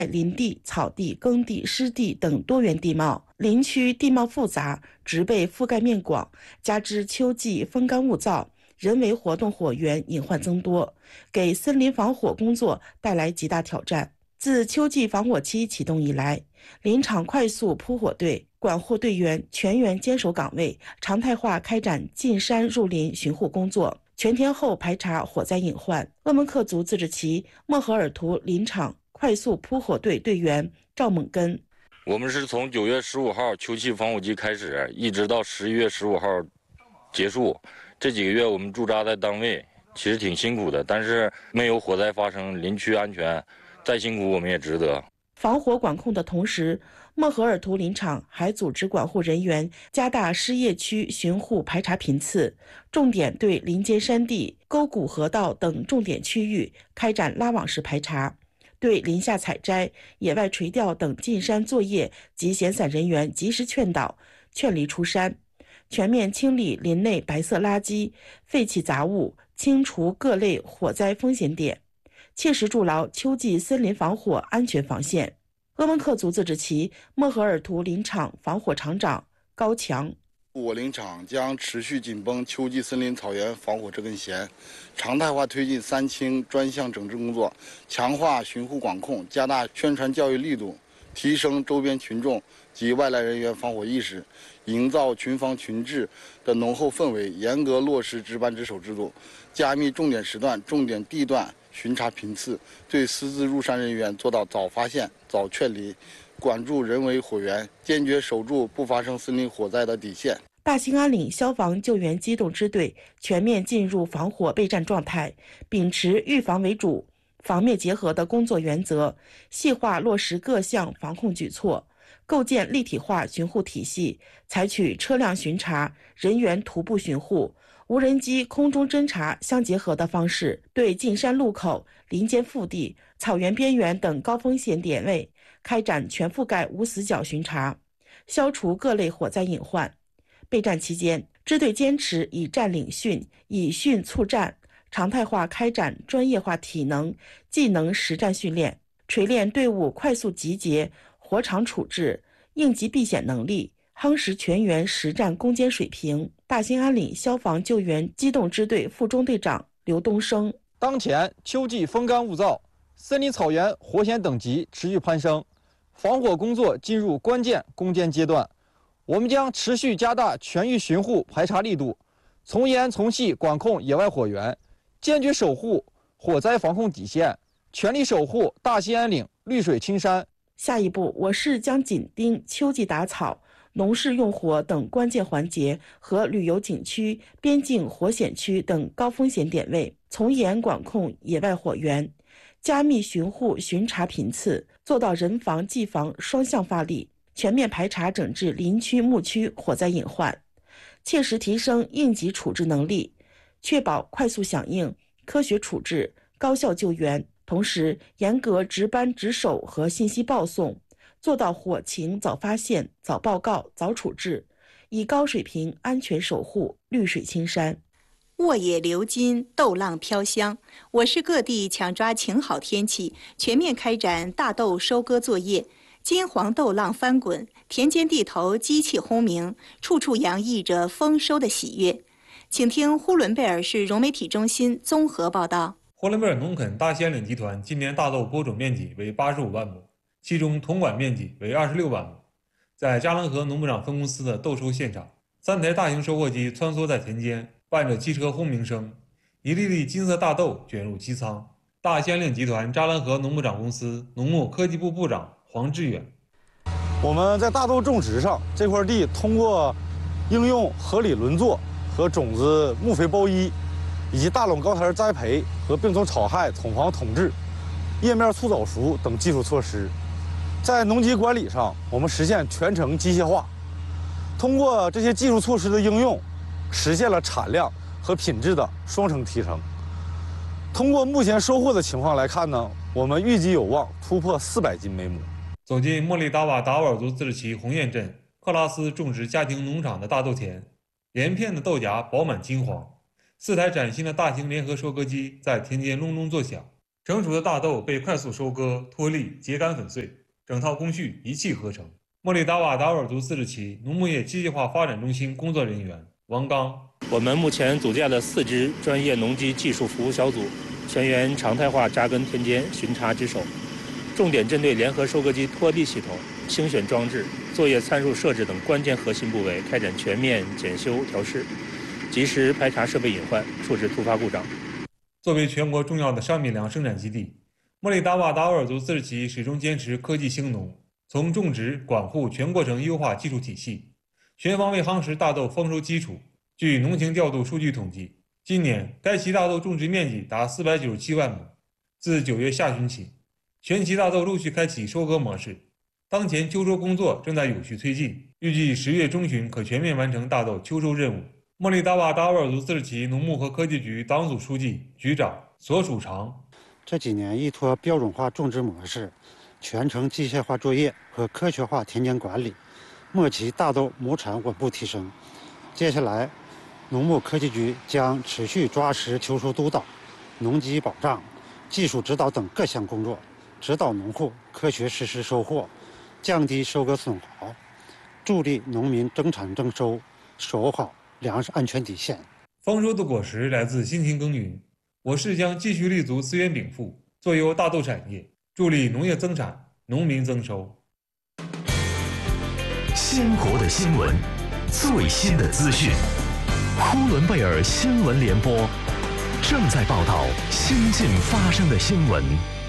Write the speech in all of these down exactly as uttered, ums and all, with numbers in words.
林地、草地、耕地、湿地等多元地貌。林区地貌复杂，植被覆盖面广，加之秋季风干物燥，人为活动火源隐患增多，给森林防火工作带来极大挑战。自秋季防火期启动以来，林场快速扑火队管护队员全员坚守岗位，常态化开展进山入林巡护工作，全天候排查火灾隐患。鄂蒙克族自治旗莫河尔图林场快速扑火队队员赵猛根： 我们是从九月十五号秋季防火季开始，一直到十一月十五号结束。这几个月我们驻扎在单位，其实挺辛苦的，但是没有火灾发生，林区安全，再辛苦我们也值得。 防火管控的同时，莫河尔图林场还组织管护人员加大失业区巡护排查频次，重点对林间山地、沟谷河道等重点区域开展拉网式排查，对林下采摘、野外垂钓等进山作业及闲散人员及时劝导、劝离出山，全面清理林内白色垃圾、废弃杂物，清除各类火灾风险点，切实筑牢秋季森林防火安全防线。鄂蒙克族自治旗莫河尔图林场防火厂长高强： 我林场将持续紧绷秋季森林草原防火这根弦，常态化推进三清专项整治工作，强化巡护管控，加大宣传教育力度，提升周边群众及外来人员防火意识，营造群防群治的浓厚氛围，严格落实值班值守制度，加密重点时段、重点地段巡查频次，对私自入山人员做到早发现、早劝离，管住人为火源，坚决守住不发生森林火灾的底线。 大兴安岭消防救援机动支队全面进入防火备战状态，秉持预防为主、防灭结合的工作原则，细化落实各项防控举措，构建立体化巡护体系，采取车辆巡查、人员徒步巡护、无人机空中侦察相结合的方式，对进山路口、林间腹地、草原边缘等高风险点位开展全覆盖无死角巡查，消除各类火灾隐患。备战期间，支队坚持以战领训、以训促战，常态化开展专业化体能、技能实战训练，锤炼队伍快速集结、火场处置、应急避险能力，夯实全员实战攻坚水平。大兴安岭消防救援机动支队副中队长刘东升： 当前秋季风干物燥，森林草原火险等级持续攀升，防火工作进入关键攻坚阶段。我们将持续加大全域巡护排查力度，从严从细管控野外火源，坚决守护火灾防控底线，全力守护大兴安岭绿水青山。 下一步，我市将紧盯秋季打草、农事用火等关键环节和旅游景区、边境火险区等高风险点位，从严管控野外火源，加密巡护巡查频次，做到人防技防双向发力，全面排查整治林区牧区火灾隐患，切实提升应急处置能力，确保快速响应、科学处置、高效救援。同时，严格值班值守和信息报送，做到火情早发现、早报告、早处置，以高水平安全守护绿水青山。 沃野流金，豆浪飘香。我市各地抢抓晴好天气，全面开展大豆收割作业。金黄豆浪翻滚，田间地头机器轰鸣，处处洋溢着丰收的喜悦。请听呼伦贝尔市融媒体中心综合报道。 呼伦贝尔农垦大兴安岭集团今年大豆播种面积为八十五万亩，其中统管面积为二十六万亩。在嘉兰河农牧场分公司的豆收现场，三台大型收获机穿梭在田间，伴着汽车轰鸣声，一粒粒金色大豆卷入机舱。大兴安岭集团嘉兰河农牧场公司农牧科技部部长黄志远： 我们在大豆种植上这块地，通过应用合理轮作和种子牧肥包衣，以及大垄高台栽培和病虫草害统防统治、叶面促早熟等技术措施，在农机管理上，我们实现全程机械化。通过这些技术措施的应用，实现了产量和品质的双层提升。通过目前收获的情况来看呢，我们预计有望突破四百斤每亩。 走进莫里达瓦达沃尔族自治旗红雁镇克拉斯种植家庭农场的大豆田，连片的豆荚饱满金黄，四台崭新的大型联合收割机在田间隆隆作响， 成熟的大豆被快速收割、脱粒、秸秆粉碎，整套工序一气呵成。莫里达瓦达沃尔族自治旗农牧业机械化发展中心工作人员王刚： 我们目前组建了四支专业农机技术服务小组，全员常态化扎根田间，巡查值守，重点针对联合收割机脱粒系统、清选装置、作业参数设置等关键核心部位开展全面检修调试，及时排查设备隐患，处置突发故障。 作为全国重要的商品粮生产基地，莫里达瓦达沃尔族自治旗始终坚持科技兴农，从种植、管护全过程优化技术体系，全方位夯实大豆丰收基础。据农情调度数据统计，今年该旗大豆种植面积达四百九十七万亩。自九月下旬起，全旗大豆陆续开启收割模式，当前秋收工作正在有序推进，预计十月中旬可全面完成大豆秋收任务。莫里达瓦达沃尔族自治旗农牧和科技局党组书记、局长索曙长： 这几年依托标准化种植模式、全程机械化作业和科学化田间管理，末期大豆亩产稳步提升。接下来，农牧科技局将持续抓实秋收督导、农机保障、技术指导等各项工作，指导农户科学实施收获，降低收割损耗，助力农民增产增收，守好粮食安全底线。 丰收的果实来自辛勤耕耘，我市将继续立足资源禀赋，做优大豆产业，助力农业增产、农民增收。 鲜活的新闻，最新的资讯，呼伦贝尔新闻联播正在报道新近发生的新闻。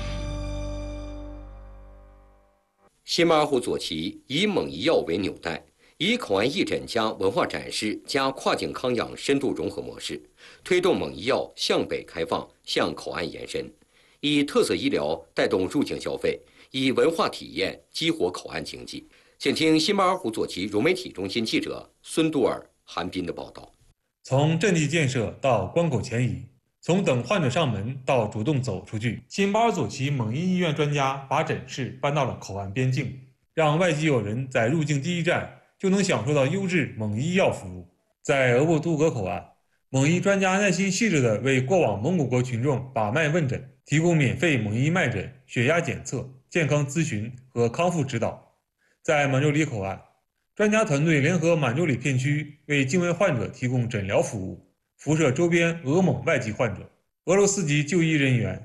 新马尔湖左旗以蒙医药为纽带，以口岸义诊加文化展示加跨境康养深度融合模式，推动蒙医药向北开放，向口岸延伸，以特色医疗带动入境消费，以文化体验激活口岸经济。请听新马尔湖左旗融媒体中心记者孙杜尔、韩斌的报道。 从阵地建设到关口前移，从等患者上门到主动走出去，新巴尔左旗蒙医医院专家把诊室搬到了口岸边境，让外籍友人在入境第一站就能享受到优质蒙医药服务。在额布都格口岸，蒙医专家耐心细致地为过往蒙古国群众把脉问诊，提供免费蒙医脉诊、血压检测、健康咨询和康复指导。在满洲里口岸，专家团队联合满洲里片区为境外患者提供诊疗服务，辐射周边俄蒙外籍患者。俄罗斯籍就医人员：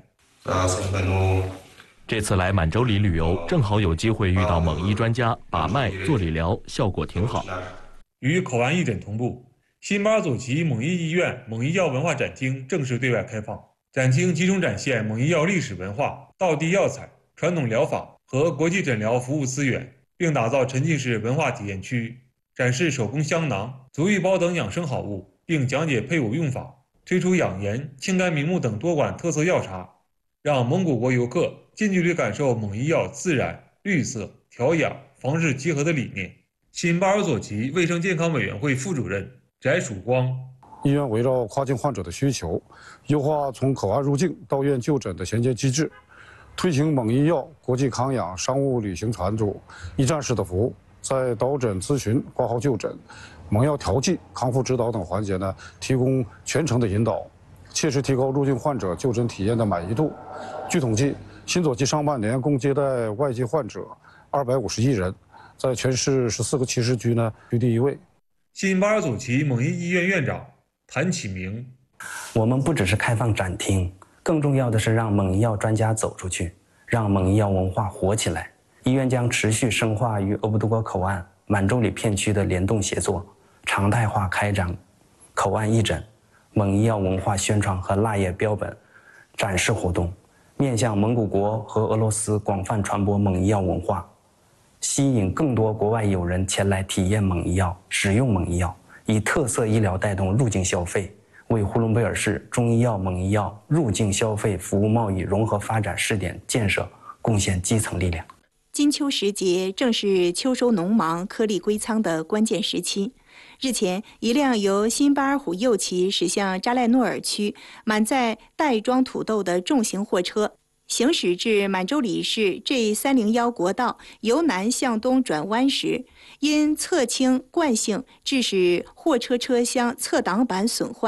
这次来满洲里旅游，正好有机会遇到蒙医专家把脉做理疗，效果挺好。 与口岸义诊同步，新巴尔左旗蒙医医院蒙医药文化展厅正式对外开放。展厅集中展现蒙医药历史文化、道地药材、传统疗法和国际诊疗服务资源，并打造沉浸式文化体验区，展示手工香囊、足浴包等养生好物，并讲解配伍用法，推出养颜、清肝明目等多款特色药茶，让蒙古国游客近距离感受蒙医药自然、绿色、调养、防治结合的理念。新巴尔左旗卫生健康委员会副主任翟曙光： 医院围绕跨境患者的需求，优化从口岸入境到院就诊的衔接机制，推行蒙医药国际康养商务旅行团组一站式的服务，在导诊咨询、挂号就诊、蒙药调剂、康复指导等环节呢，提供全程的引导，切实提高入境患者就诊体验的满意度。据统计，新左旗上半年共接待外籍患者二百五十一人，在全市十四个七十区呢居第一位。 新巴尔左旗蒙医医院院长谭启明： 我们不只是开放展厅，更重要的是让蒙医药专家走出去，让蒙医药文化活起来。医院将持续深化与额布都格口岸、满洲里片区的联动协作，常态化开展口岸义诊、蒙医药文化宣传和蜡业标本展示活动，面向蒙古国和俄罗斯广泛传播蒙医药文化，吸引更多国外友人前来体验蒙医药、使用蒙医药，以特色医疗带动入境消费，为呼伦贝尔市中医药、蒙医药入境消费服务贸易融合发展试点建设贡献基层力量。 金秋时节正是秋收农忙、颗粒归仓的关键时期。日前，一辆由新巴尔虎右旗驶向扎赖诺尔区、满载袋装土豆的重型货车，行驶至满洲里市 G 三零一国道由南向东转弯时，因侧倾惯性致使货车车厢侧挡板损坏，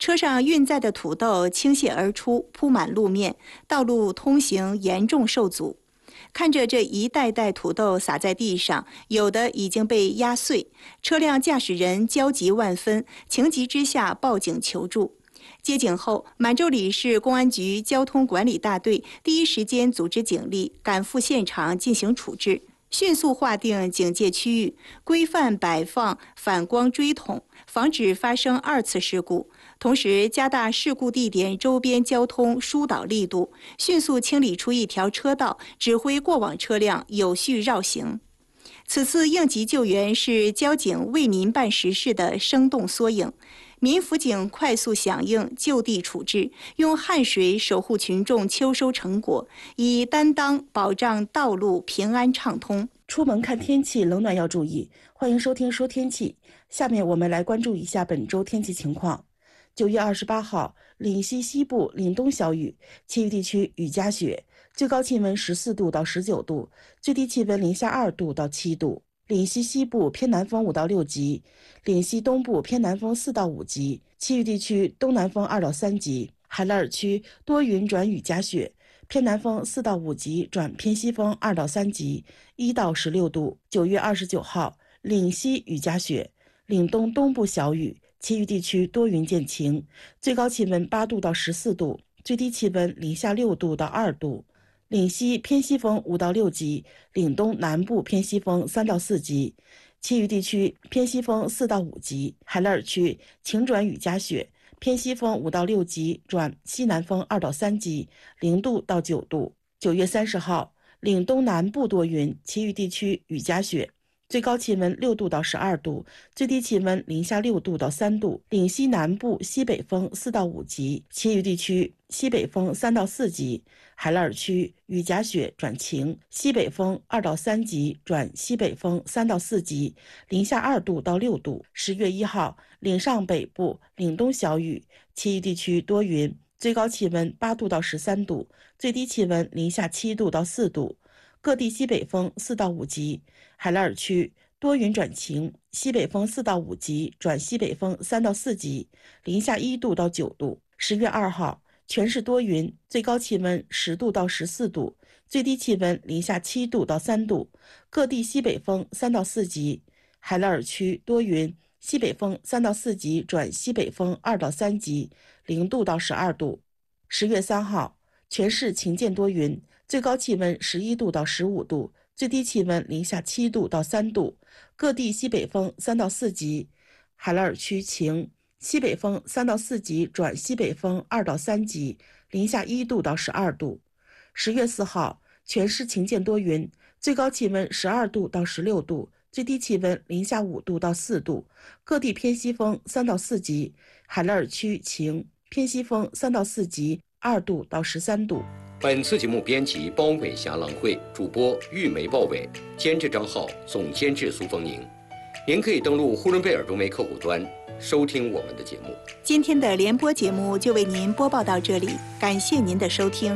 车上运载的土豆倾泻而出，铺满路面，道路通行严重受阻。看着这一袋袋土豆撒在地上，有的已经被压碎，车辆驾驶人焦急万分，情急之下报警求助。接警后，满洲里市公安局交通管理大队第一时间组织警力赶赴现场进行处置，迅速划定警戒区域，规范摆放反光锥筒，防止发生二次事故。同时，加大事故地点周边交通疏导力度，迅速清理出一条车道，指挥过往车辆有序绕行。此次应急救援是交警为民办实事的生动缩影。民辅警快速响应，就地处置，用汗水守护群众秋收成果，以担当保障道路平安畅通。 出门看天气，冷暖要注意。欢迎收听说天气，下面我们来关注一下本周天气情况。九月二十八号，岭西西部、岭东小雨，其余地区雨夹雪，最高气温十四度到十九度，最低气温零下二度到七度。岭西西部偏南风五到六级，岭西东部偏南风四到五级，其余地区东南风二到三级。海拉尔区多云转雨夹雪，偏南风四到五级转偏西风二到三级，一到十六度。九月二十九号，岭西雨夹雪，岭东东部小雨，其余地区多云见晴，最高气温八度到十四度，最低气温零下六度到二度。岭西偏西风五到六级，岭东南部偏西风三到四级，其余地区偏西风四到五级。海拉尔区晴转雨夹雪，偏西风五到六级转西南风二到三级，零度到九度。九月三十号，岭东南部多云，其余地区雨夹雪，最高气温六度到十二度，最低气温零下六度到三度。岭西南部西北风四到五级，其余地区西北风三到四级。海拉尔区雨夹雪转晴，西北风二到三级转西北风三到四级，零下二度到六度。十月一号，岭上北部、岭东小雨，其余地区多云，最高气温八度到十三度，最低气温零下七度到四度。各地西北风四到五级。海拉尔区多云转晴，西北风四到五级转西北风三到四级，零下一度到九度。十月二号，全市多云，最高气温十度到十四度，最低气温零下七度到三度。各地西北风三到四级。海拉尔区多云，西北风三到四级转西北风二到三级，零度到十二度。十月三号，全市晴间多云，最高气温十一度到十五度，最低气温零下七度到三度。各地西北风三到四级。海拉尔区晴，西北风三到四级转西北风二到三级，零下一度到十二度。十月四号，全市晴间多云，最高气温十二度到十六度，最低气温零下五度到四度。各地偏西风三到四级。海拉尔区晴，偏西风三到四级，二度到十三度。 本次节目编辑包伟霞、郎慧，主播玉梅、鲍伟，监制张浩，总监制苏凤宁。您可以登录呼伦贝尔中媒客户端收听我们的节目。 今天的联播节目就为您播报到这里，感谢您的收听。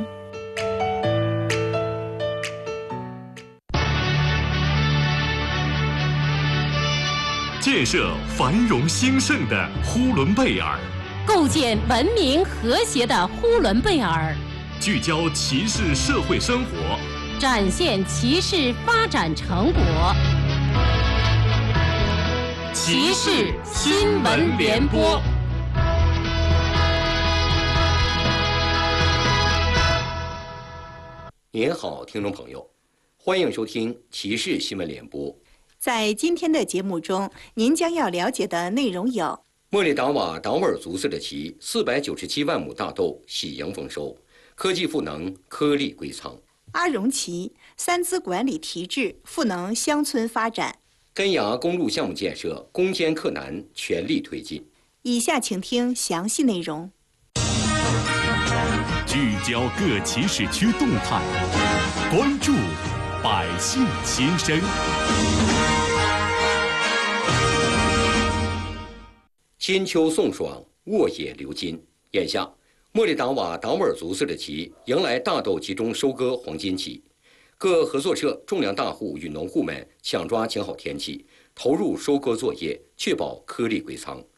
建设繁荣兴盛的呼伦贝尔， 构建文明和谐的呼伦贝尔， 聚焦骑士社会生活， 展现骑士发展成果。骑士新闻联播。 您好，听众朋友，欢迎收听骑士新闻联播。 在今天的节目中，您将要了解的内容有： 莫里达瓦达沃尔族自治旗四百九十七万亩大豆喜迎丰收，科技赋能颗粒归仓； 阿荣旗三资管理提质，赋能乡村发展； 根崖公路项目建设攻坚克难，全力推进。 以下请听详细内容。 聚焦各骑士区动态，关注百姓心声。 金秋送爽，沃野流金。眼下，莫里达瓦达沃尔族自治旗迎来大豆集中收割黄金期，各合作社、种粮大户与农户们抢抓晴好天气，投入收割作业，确保颗粒归仓。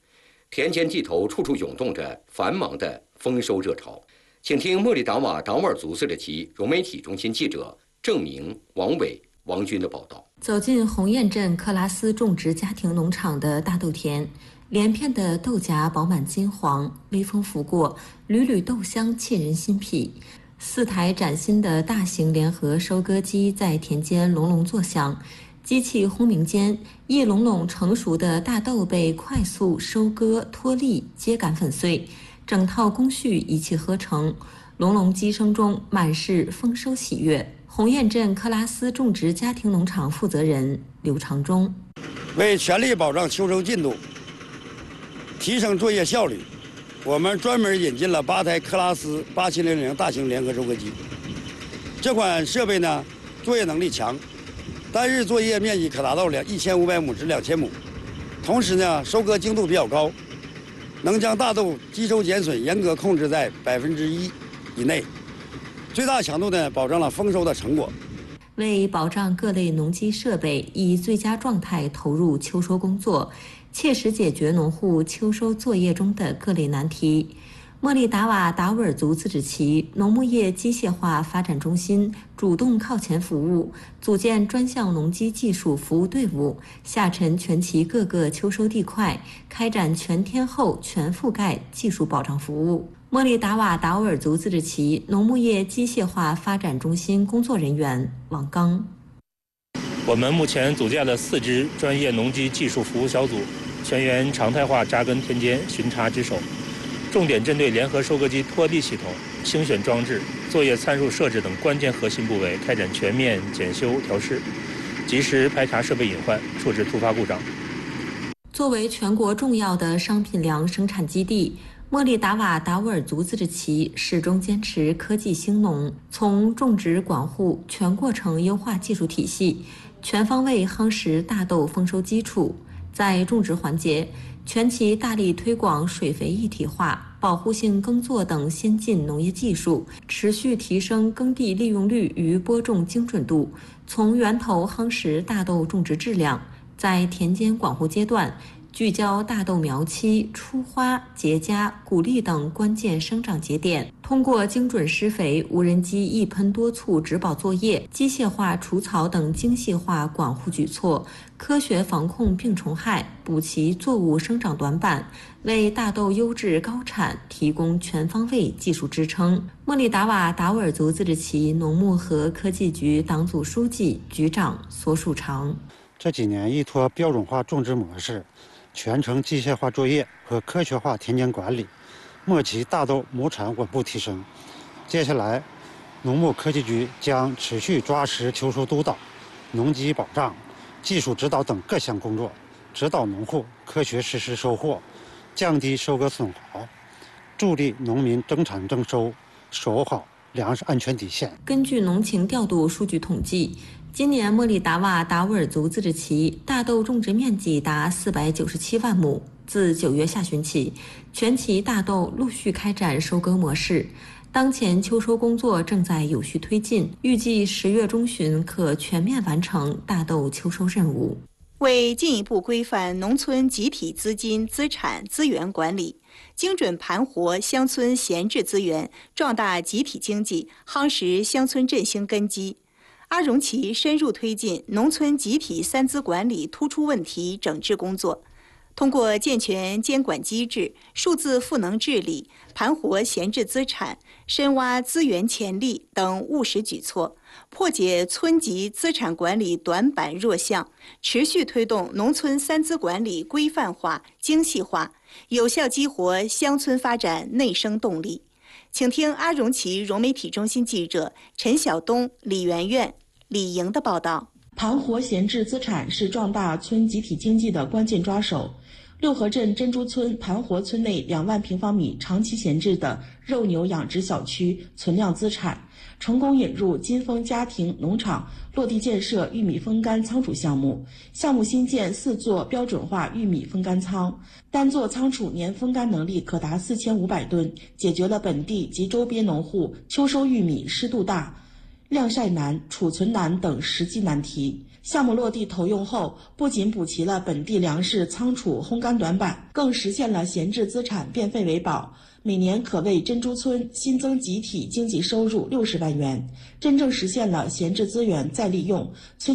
田间地头处处涌动着繁忙的丰收热潮。请听莫里达瓦达沃尔族自治旗融媒体中心记者郑明、王伟、王军的报道。 走进鸿雁镇克拉斯种植家庭农场的大豆田，连片的豆荚饱满金黄，微风拂过，缕缕豆香沁人心脾。四台崭新的大型联合收割机在田间隆隆作响，机器轰鸣间，一垄垄成熟的大豆被快速收割、脱粒、秸秆粉碎，整套工序一气呵成，隆隆机声中满是丰收喜悦。鸿雁镇克拉斯种植家庭农场负责人刘长忠： 为全力保障秋收进度，提升作业效率，我们专门引进了八台克拉斯八七零零大型联合收割机。这款设备呢，作业能力强，单日作业面积可达到两一千五百亩至两千亩，同时呢，收割精度比较高，能将大豆基收减损严格控制在百分之一以内，最大强度呢保障了丰收的成果。 为保障各类农机设备以最佳状态投入秋收工作，切实解决农户秋收作业中的各类难题，莫里达瓦达沃尔族自治旗农牧业机械化发展中心主动靠前服务，组建专项农机技术服务队伍，下沉全旗各个秋收地块，开展全天候、全覆盖技术保障服务。莫里达瓦达沃尔族自治旗农牧业机械化发展中心工作人员王刚： 我们目前组建了四支专业农机技术服务小组，全员常态化扎根田间，巡查值守，重点针对联合收割机脱粒系统、星选装置、作业参数设置等关键核心部位开展全面检修调试，及时排查设备隐患，处置突发故障。 作为全国重要的商品粮生产基地，莫里达瓦达沃尔族自治旗始终坚持科技兴农，从种植管护全过程优化技术体系，全方位夯实大豆丰收基础。在种植环节，全旗大力推广水肥一体化、保护性耕作等先进农业技术，持续提升耕地利用率与播种精准度，从源头夯实大豆种植质量。在田间管护阶段，聚焦大豆苗期、出花、结荚、谷粒等关键生长节点，通过精准施肥、无人机一喷多促植保作业、机械化除草等精细化管护举措，科学防控病虫害，补齐作物生长短板，为大豆优质高产提供全方位技术支撑。莫里达瓦达沃尔族自治旗农牧和科技局党组书记、局长索树长： 这几年依托标准化种植模式、全程机械化作业和科学化田间管理，末期大豆亩产稳步提升。接下来，农牧科技局将持续抓实秋收督导、农机保障、技术指导等各项工作，指导农户科学实施收获，降低收割损耗，助力农民增产增收，守护好粮食安全底线。 根据农情调度数据统计，今年莫里达瓦达沃尔族自治旗大豆种植面积达四百九十七万亩。自九月下旬起，全旗大豆陆续开展收割模式。当前秋收工作正在有序推进，预计十月中旬可全面完成大豆秋收任务。 为进一步规范农村集体资金、资产、资源管理，精准盘活乡村闲置资源，壮大集体经济，夯实乡村振兴根基，阿荣旗深入推进农村集体三资管理突出问题整治工作，通过健全监管机制、数字赋能治理、盘活闲置资产、深挖资源潜力等务实举措，破解村级资产管理短板弱项，持续推动农村三资管理规范化、精细化，有效激活乡村发展内生动力。请听阿荣旗融媒体中心记者陈晓东、李媛媛、李莹的报道。 盘活闲置资产是壮大村集体经济的关键抓手。六合镇珍珠村盘活村内两万平方米长期闲置的肉牛养殖小区存量资产，成功引入金丰家庭农场落地建设玉米风干仓储项目。项目新建四座标准化玉米风干仓，单座仓储年风干能力可达四千五百吨，解决了本地及周边农户秋收玉米湿度大、 晾晒难、储存难等实际难题。项目落地投用后，不仅补齐了本地粮食仓储烘干短板，更实现了闲置资产变废为宝，每年可为珍珠村新增集体经济收入六十万元，真正实现了闲置资源再利用，村